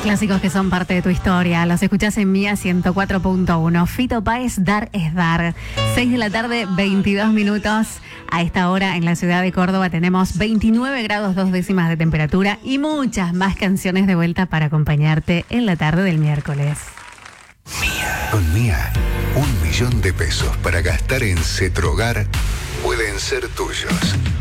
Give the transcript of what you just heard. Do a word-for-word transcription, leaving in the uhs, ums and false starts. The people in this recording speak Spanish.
Clásicos que son parte de tu historia. Los escuchás en Mía ciento cuatro punto uno. Fito Páez, Dar es Dar. seis de la tarde, veintidós minutos. A esta hora en la ciudad de Córdoba tenemos veintinueve grados dos décimas de temperatura y muchas más canciones de vuelta para acompañarte en la tarde del miércoles. Mía. Con Mía, un millón de pesos para gastar en Cetrogar pueden ser tuyos.